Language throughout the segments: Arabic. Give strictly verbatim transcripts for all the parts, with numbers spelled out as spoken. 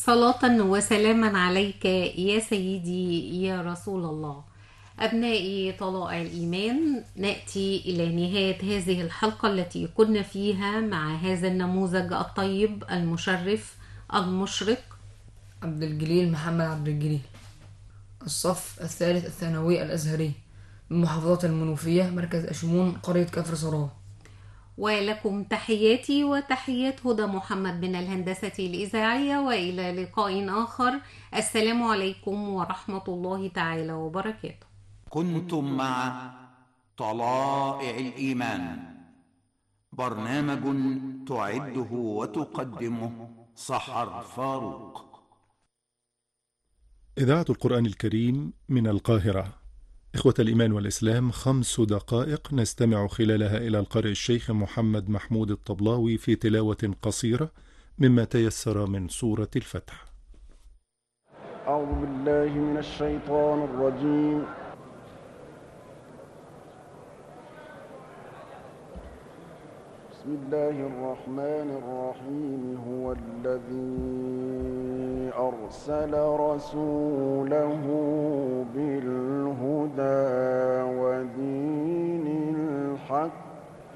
صلاة وسلاما عليك يا سيدي يا رسول الله. أبنائي طلائع الإيمان، نأتي إلى نهاية هذه الحلقة التي كنا فيها مع هذا النموذج الطيب المشرف المشرق. عبد الجليل محمد عبد الجليل، الصف الثالث الثانوي الأزهري من محافظة المنوفية، مركز أشمون، قرية كفر صلاح. ولكم تحياتي وتحيات هدى محمد من الهندسة الإذاعية، وإلى لقاء آخر. السلام عليكم ورحمة الله تعالى وبركاته. كنتم مع طلائع الإيمان، برنامج تعده وتقدمه سحر فاروق. إذاعة القرآن الكريم من القاهرة. إخوة الإيمان والإسلام، خمس دقائق نستمع خلالها إلى القارئ الشيخ محمد محمود الطبلاوي في تلاوة قصيرة مما تيسر من سورة الفتح. أعوذ بالله من الشيطان الرجيم. بسم الله الرحمن الرحيم. هو الذي أرسل رسوله بالهدى ودين الحق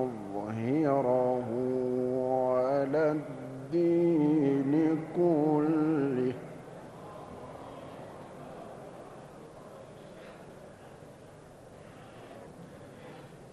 ليظهره على الدين كله